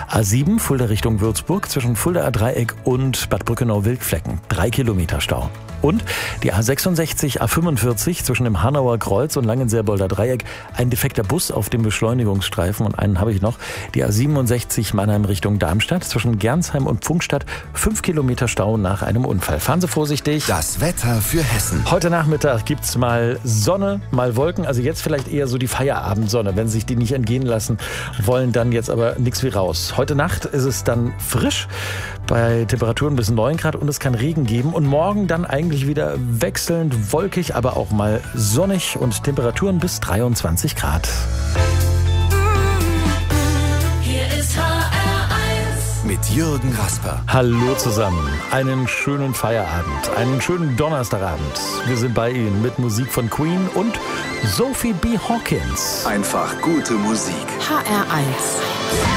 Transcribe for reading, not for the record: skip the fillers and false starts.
A7 Fulda Richtung Würzburg zwischen Fuldaer Dreieck und Bad Brückenau-Wildflecken. 3 Kilometer Stau. Und die A66, A45 zwischen dem Hanauer Kreuz und Langenselbolder Dreieck. Ein defekter Bus auf dem Beschleunigungsstreifen und einen habe ich noch. Die A67 Mannheim Richtung Darmstadt zwischen Gernsheim und Pfungstadt. 5 Kilometer Stau nach einem Unfall. Fahren Sie vorsichtig. Das Wetter für Hessen. Heute Nachmittag gibt's mal Sonne, mal Wolken. Also jetzt vielleicht eher so die Feierabendsonne. Wenn Sie sich die nicht entgehen lassen wollen, dann jetzt aber nichts wie raus. Heute Nacht ist es dann frisch bei Temperaturen bis 9 Grad und es kann Regen geben. Und morgen dann eigentlich wieder wechselnd wolkig, aber auch mal sonnig und Temperaturen bis 23 Grad. Hier ist HR1 Mit Jürgen Rasper. Hallo zusammen, einen schönen Feierabend, einen schönen Donnerstagabend. Wir sind bei Ihnen mit Musik von Queen und Sophie B. Hawkins. Einfach gute Musik. HR1